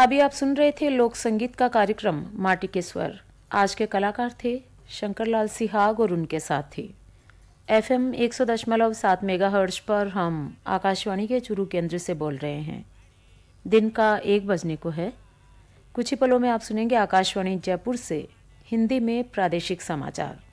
अभी आप सुन रहे थे लोक संगीत का कार्यक्रम माटी के स्वर। आज के कलाकार थे शंकरलाल सिहाग और उनके साथी। FM 100.7 मेगाहर्ट्ज पर हम आकाशवाणी के चुरू केंद्र से बोल रहे हैं। दिन का 1 बजने को है। कुछ ही पलों में आप सुनेंगे आकाशवाणी जयपुर से हिंदी में प्रादेशिक समाचार।